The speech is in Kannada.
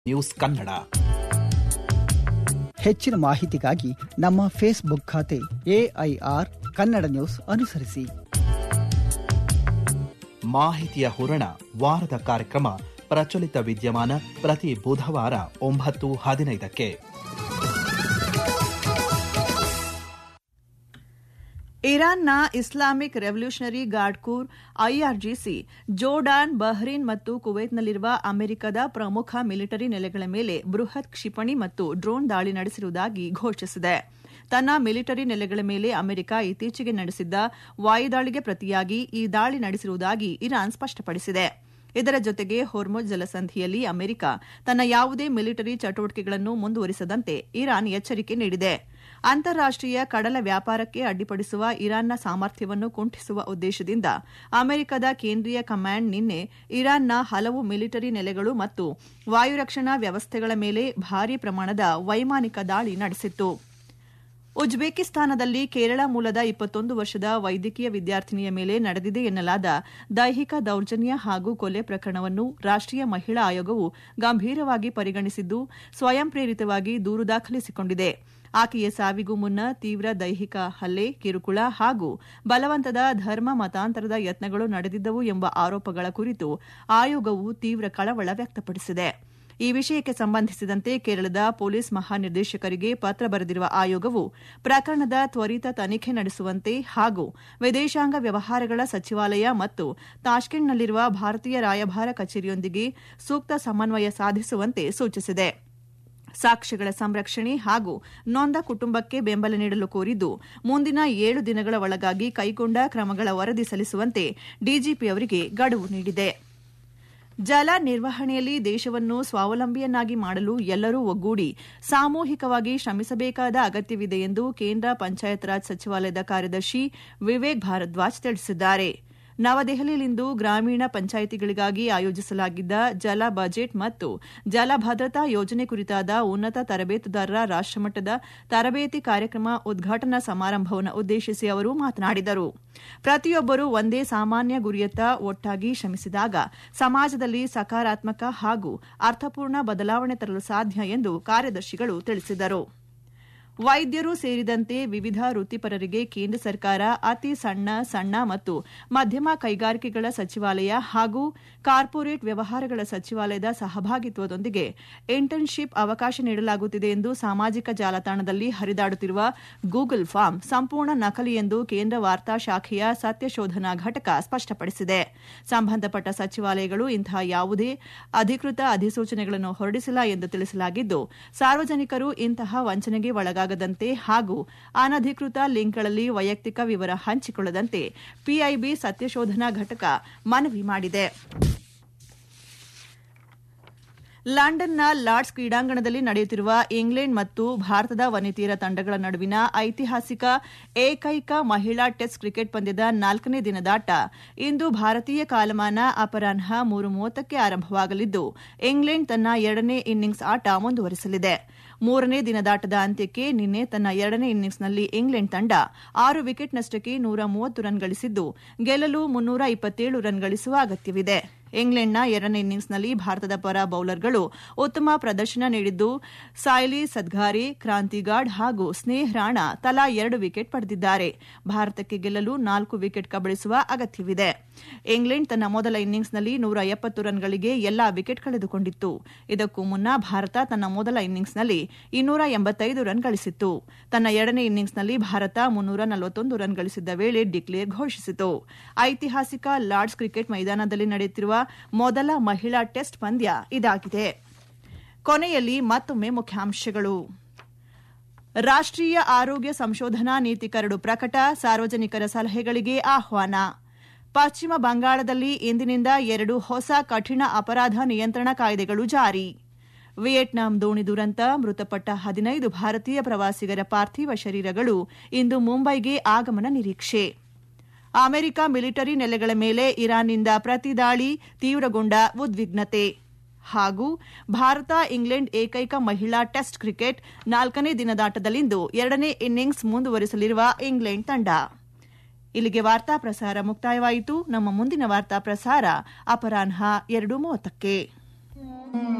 ನ್ಯೂಸ್ ಕನ್ನಡ. ಹೆಚ್ಚಿನ ಮಾಹಿತಿಗಾಗಿ ನಮ್ಮ ಫೇಸ್ಬುಕ್ ಖಾತೆ AIR ಕನ್ನಡ ನ್ಯೂಸ್ ಅನುಸರಿಸಿ. ಮಾಹಿತಿಯ ಹೂರಣ ವಾರದ ಕಾರ್ಯಕ್ರಮ ಪ್ರಚಲಿತ ವಿದ್ಯಮಾನ ಪ್ರತಿ ಬುಧವಾರ 9:15. ಇರಾನ್ನ Islamic revolutionary guard core IRGC Jordan, Bahrain ಮತ್ತು ಕುವೈತ್ನಲ್ಲಿರುವ ಅಮೆರಿಕದ ಪ್ರಮುಖ ಮಿಲಿಟರಿ ನೆಲೆಗಳ ಮೇಲೆ ಬೃಹತ್ ಕ್ಷಿಪಣಿ ಮತ್ತು ಡ್ರೋನ್ ದಾಳಿ ನಡೆಸಿರುವುದಾಗಿ ಘೋಷಿಸಿದೆ. ತನ್ನ ಮಿಲಿಟರಿ ನೆಲೆಗಳ ಮೇಲೆ ಅಮೆರಿಕ ಇತ್ತೀಚೆಗೆ ನಡೆಸಿದ್ದ ವಾಯುದಾಳಿಗೆ ಪ್ರತಿಯಾಗಿ ಈ ದಾಳಿ ನಡೆಸಿರುವುದಾಗಿ ಇರಾನ್ ಸ್ಪಷ್ಟಪಡಿಸಿದೆ. ಇದರ ಜೊತೆಗೆ ಹೊರ್ಮುಜ್ ಜಲಸಂಧಿಯಲ್ಲಿ ಅಮೆರಿಕ ತನ್ನ ಯಾವುದೇ ಮಿಲಿಟರಿ ಚಟುವಟಿಕೆಗಳನ್ನು ಮುಂದುವರಿಸದಂತೆ ಇರಾನ್ ಎಚ್ಚರಿಕೆ ನೀಡಿದೆ. ಅಂತಾರಾಷ್ಟೀಯ ಕಡಲ ವ್ಯಾಪಾರಕ್ಕೆ ಅಡ್ಡಿಪಡಿಸುವ ಇರಾನ್ನ ಸಾಮರ್ಥ್ಯವನ್ನು ಕುಂಠಿಸುವ ಉದ್ದೇಶದಿಂದ ಅಮೆರಿಕದ ಕೇಂದ್ರೀಯ ಕಮಾಂಡ್ ನಿನ್ನೆ ಇರಾನ್ನ ಹಲವು ಮಿಲಿಟರಿ ನೆಲೆಗಳು ಮತ್ತು ವಾಯುರಕ್ಷಣಾ ವ್ಯವಸ್ಥೆಗಳ ಮೇಲೆ ಭಾರೀ ಪ್ರಮಾಣದ ವೈಮಾನಿಕ ದಾಳಿ ನಡೆಸಿತ್ತು. ಉಜ್ಬೇಕಿಸ್ತಾನದಲ್ಲಿ ಕೇರಳ ಮೂಲದ 21 ವರ್ಷದ ವೈದ್ಯಕೀಯ ವಿದ್ಯಾರ್ಥಿನಿಯ ಮೇಲೆ ನಡೆದಿದೆ ಎನ್ನಲಾದ ದೈಹಿಕ ದೌರ್ಜನ್ಯ ಹಾಗೂ ಕೊಲೆ ಪ್ರಕರಣವನ್ನು ರಾಷ್ಟೀಯ ಮಹಿಳಾ ಆಯೋಗವು ಗಂಭೀರವಾಗಿ ಪರಿಗಣಿಸಿದ್ದು ಸ್ವಯಂ ಪ್ರೇರಿತವಾಗಿ ದೂರು ದಾಖಲಿಸಿಕೊಂಡಿದೆ. ಆಕೆಯ ಸಾವಿಗೂ ಮುನ್ನ ತೀವ್ರ ದೈಹಿಕ ಹಲ್ಲೆ, ಕಿರುಕುಳ ಹಾಗೂ ಬಲವಂತದ ಧರ್ಮ ಮತಾಂತರದ ಯತ್ನಗಳು ನಡೆದಿದ್ದವು ಎಂಬ ಆರೋಪಗಳ ಕುರಿತು ಆಯೋಗವು ತೀವ್ರ ಕಳವಳ ವ್ಯಕ್ತಪಡಿಸಿದೆ. ಈ ವಿಷಯಕ್ಕೆ ಸಂಬಂಧಿಸಿದಂತೆ ಕೇರಳದ ಪೊಲೀಸ್ ಮಹಾನಿರ್ದೇಶಕರಿಗೆ ಪತ್ರ ಬರೆದಿರುವ ಆಯೋಗವು ಪ್ರಕರಣದ ತ್ವರಿತ ತನಿಖೆ ನಡೆಸುವಂತೆ ಹಾಗೂ ವಿದೇಶಾಂಗ ವ್ಯವಹಾರಗಳ ಸಚಿವಾಲಯ ಮತ್ತು ತಾಷ್ಕೆಂಟ್ನಲ್ಲಿರುವ ಭಾರತೀಯ ರಾಯಭಾರ ಕಚೇರಿಯೊಂದಿಗೆ ಸೂಕ್ತ ಸಮನ್ವಯ ಸಾಧಿಸುವಂತೆ ಸೂಚಿಸಿದೆ. ಸಾಕ್ಷ್ಯಗಳ ಸಂರಕ್ಷಣೆ ಹಾಗೂ ನೊಂದ ಕುಟುಂಬಕ್ಕೆ ಬೆಂಬಲ ನೀಡಲು ಕೋರಿದ್ದು ಮುಂದಿನ 7 ದಿನಗಳ ಒಳಗಾಗಿ ಕೈಗೊಂಡ ಕ್ರಮಗಳ ವರದಿ ಸಲ್ಲಿಸುವಂತೆ ಡಿಜಿಪಿ ಅವರಿಗೆ ಗಡುವು ನೀಡಿದೆ. ಜಲ ನಿರ್ವಹಣೆಯಲ್ಲಿ ದೇಶವನ್ನು ಸ್ವಾವಲಂಬಿಯನ್ನಾಗಿ ಮಾಡಲು ಎಲ್ಲರೂ ಒಗ್ಗೂಡಿ ಸಾಮೂಹಿಕವಾಗಿ ಶ್ರಮಿಸಬೇಕಾದ ಅಗತ್ಯವಿದೆ ಎಂದು ಕೇಂದ್ರ ಪಂಚಾಯತ್ ರಾಜ್ ಸಚಿವಾಲಯದ ಕಾರ್ಯದರ್ಶಿ ವಿವೇಕ್ ಭಾರದ್ವಾಜ್ ತಿಳಿಸಿದ್ದಾರೆ. ನವದೆಹಲಿಯಲ್ಲಿಂದು ಗ್ರಾಮೀಣ ಪಂಚಾಯಿತಿಗಳಿಗಾಗಿ ಆಯೋಜಿಸಲಾಗಿದ್ದ ಜಲ ಬಜೆಟ್ ಮತ್ತು ಜಲ ಭದ್ರತಾ ಯೋಜನೆ ಕುರಿತಾದ ಉನ್ನತ ತರಬೇತುದಾರರ ರಾಷ್ಟಮಟ್ಟದ ತರಬೇತಿ ಕಾರ್ಯಕ್ರಮ ಉದ್ಘಾಟನಾ ಸಮಾರಂಭವನ್ನು ಉದ್ದೇಶಿಸಿ ಅವರು ಮಾತನಾಡಿದರು. ಪ್ರತಿಯೊಬ್ಬರೂ ಒಂದೇ ಸಾಮಾನ್ಯ ಗುರಿಯತ್ತ ಒಟ್ಟಾಗಿ ಶ್ರಮಿಸಿದಾಗ ಸಮಾಜದಲ್ಲಿ ಸಕಾರಾತ್ಮಕ ಹಾಗೂ ಅರ್ಥಪೂರ್ಣ ಬದಲಾವಣೆ ತರಲು ಸಾಧ್ಯ ಎಂದು ಕಾರ್ಯದರ್ಶಿಗಳು ತಿಳಿಸಿದರು. ವೈದ್ಯರು ಸೇರಿದಂತೆ ವಿವಿಧ ವೃತ್ತಿಪರರಿಗೆ ಕೇಂದ್ರ ಸರ್ಕಾರ ಅತಿ ಸಣ್ಣ ಮತ್ತು ಮಧ್ಯಮ ಕೈಗಾರಿಕೆಗಳ ಸಚಿವಾಲಯ ಹಾಗೂ ಕಾರ್ಪೊರೇಟ್ ವ್ಯವಹಾರಗಳ ಸಚಿವಾಲಯದ ಸಹಭಾಗಿತ್ವದೊಂದಿಗೆ ಇಂಟರ್ನ್ಶಿಪ್ ಅವಕಾಶ ನೀಡಲಾಗುತ್ತಿದೆ ಎಂದು ಸಾಮಾಜಿಕ ಜಾಲತಾಣದಲ್ಲಿ ಹರಿದಾಡುತ್ತಿರುವ ಗೂಗಲ್ ಫಾರ್ಮ್ ಸಂಪೂರ್ಣ ನಕಲಿ ಎಂದು ಕೇಂದ್ರ ವಾರ್ತಾ ಶಾಖೆಯ ಸತ್ಯಶೋಧನಾ ಘಟಕ ಸ್ಪಷ್ಟಪಡಿಸಿದೆ. ಸಂಬಂಧಪಟ್ಟ ಸಚಿವಾಲಯಗಳು ಇಂತಹ ಯಾವುದೇ ಅಧಿಕೃತ ಅಧಿಸೂಚನೆಗಳನ್ನು ಹೊರಡಿಸಿಲ್ಲ ಎಂದು ತಿಳಿಸಲಾಗಿದ್ದು, ಸಾರ್ವಜನಿಕರು ಇಂತಹ ವಂಚನೆಗೆ ಒಳಗಾಗದಂತೆ ಹಾಗೂ ಅನಧಿಕೃತ ಲಿಂಕ್ಗಳಲ್ಲಿ ವೈಯಕ್ತಿಕ ವಿವರ ಹಂಚಿಕೊಳ್ಳದಂತೆ ಪಿಐಬಿ ಸತ್ಯಶೋಧನಾ ಘಟಕ ಮನವಿ ಮಾಡಿದೆ. ಲಂಡನ್ನ ಲಾರ್ಡ್ಸ್ ಕ್ರೀಡಾಂಗಣದಲ್ಲಿ ನಡೆಯುತ್ತಿರುವ ಇಂಗ್ಲೆಂಡ್ ಮತ್ತು ಭಾರತದ ವನಿತೆಯರ ತಂಡಗಳ ನಡುವಿನ ಐತಿಹಾಸಿಕ ಏಕೈಕ ಮಹಿಳಾ ಟೆಸ್ಟ್ ಕ್ರಿಕೆಟ್ ಪಂದ್ಯದ 4ನೇ ದಿನದಾಟ ಇಂದು ಭಾರತೀಯ ಕಾಲಮಾನ ಅಪರಾಹ್ನ 3:30ಕ್ಕೆ ಆರಂಭವಾಗಲಿದ್ದು, ಇಂಗ್ಲೆಂಡ್ ತನ್ನ 2ನೇ ಇನ್ನಿಂಗ್ಸ್ ಆಟ ಮುಂದುವರಿಸಲಿದೆ. 3ನೇ ದಿನದಾಟದ ಅಂತ್ಯಕ್ಕೆ ನಿನ್ನೆ ತನ್ನ 2ನೇ ಇನ್ನಿಂಗ್ಸ್ನಲ್ಲಿ ಇಂಗ್ಲೆಂಡ್ ತಂಡ 6 ವಿಕೆಟ್ ನಷ್ಟಕ್ಕೆ 130 ರನ್ ಗಳಿಸಿದ್ದು, ಗೆಲ್ಲಲು 327 ರನ್ ಗಳಿಸುವ ಅಗತ್ಯವಿದೆ. ಇಂಗ್ಲೆಂಡ್ನ 2ನೇ ಇನ್ನಿಂಗ್ಸ್ನಲ್ಲಿ ಭಾರತದ ಪರ ಬೌಲರ್ಗಳು ಉತ್ತಮ ಪ್ರದರ್ಶನ ನೀಡಿದ್ದು, ಸಾಯ್ಲಿ ಸದ್ಗಾರೆ, ಕ್ರಾಂತಿಗಾರ್ಡ್ ಹಾಗೂ ಸ್ನೇಹ್ ರಾಣಾ ತಲಾ 2 ವಿಕೆಟ್ ಪಡೆದಿದ್ದಾರೆ. ಭಾರತಕ್ಕೆ ಗೆಲ್ಲಲು 4 ವಿಕೆಟ್ ಕಬಳಿಸುವ ಅಗತ್ಯವಿದೆ. ಇಂಗ್ಲೆಂಡ್ ತನ್ನ ಮೊದಲ ಇನ್ನಿಂಗ್ಸ್ನಲ್ಲಿ 170 ರನ್ಗಳಿಗೆ ಎಲ್ಲಾ ವಿಕೆಟ್ ಕಳೆದುಕೊಂಡಿತ್ತು. ಇದಕ್ಕೂ ಮುನ್ನ ಭಾರತ ತನ್ನ ಮೊದಲ ಇನ್ನಿಂಗ್ಸ್ನಲ್ಲಿ 285 ರನ್ ಗಳಿಸಿತ್ತು. ತನ್ನ 2ನೇ ಇನ್ನಿಂಗ್ಸ್ನಲ್ಲಿ ಭಾರತ 341 ರನ್ ಗಳಿಸಿದ್ದ ವೇಳೆ ಡಿಕ್ಲೇರ್ ಘೋಷಿಸಿತು. ಐತಿಹಾಸಿಕ ಲಾರ್ಡ್ಸ್ ಕ್ರಿಕೆಟ್ ಮೈದಾನದಲ್ಲಿ ನಡೆಯುತ್ತಿರುವ ಮೊದಲ ಮಹಿಳಾ ಟೆಸ್ಟ್ ಪಂದ್ಯ ಇದಾಗಿದೆ. ಕೊನೆಯಲ್ಲಿ ಮತ್ತೊಮ್ಮೆ ಮುಖ್ಯಾಂಶಗಳು. ರಾಷ್ಟೀಯ ಆರೋಗ್ಯ ಸಂಶೋಧನಾ ನೀತಿ ಕರಡು ಪ್ರಕಟ, ಸಾರ್ವಜನಿಕರ ಸಲಹೆಗಳಿಗೆ ಆಹ್ವಾನ. ಪಶ್ಚಿಮ ಬಂಗಾಳದಲ್ಲಿ ಇಂದಿನಿಂದ 2 ಹೊಸ ಕಠಿಣ ಅಪರಾಧ ನಿಯಂತ್ರಣ ಕಾಯ್ದೆಗಳು ಜಾರಿ. ವಿಯೆಟ್ನಾಂ ದೋಣಿ ದುರಂತ, ಮೃತಪಟ್ಟ 15 ಭಾರತೀಯ ಪ್ರವಾಸಿಗರ ಪಾರ್ಥಿವ ಶರೀರಗಳು ಇಂದು ಮುಂಬೈಗೆ ಆಗಮನ ನಿರೀಕ್ಷೆ. ಅಮೆರಿಕ ಮಿಲಿಟರಿ ನೆಲೆಗಳ ಮೇಲೆ ಇರಾನ್ನಿಂದ ಪ್ರತಿದಾಳಿ, ತೀವ್ರಗೊಂಡ ಉದ್ವಿಗ್ನತೆ. ಹಾಗೂ ಭಾರತ ಇಂಗ್ಲೆಂಡ್ ಏಕೈಕ ಮಹಿಳಾ ಟೆಸ್ಟ್ ಕ್ರಿಕೆಟ್ 4ನೇ ದಿನದಾಟದಲ್ಲಿಂದು 2ನೇ ಇನ್ನಿಂಗ್ಸ್ ಮುಂದುವರಿಸಲಿರುವ ಇಂಗ್ಲೆಂಡ್ ತಂಡ. ಇಲ್ಲಿಗೆ ವಾರ್ತಾ ಪ್ರಸಾರ ಮುಕ್ತಾಯವಾಯಿತು. ನಮ್ಮ ಮುಂದಿನ ವಾರ್ತಾ ಪ್ರಸಾರ ಅಪರಾಹ್ನ 2:30ಕ್ಕೆ.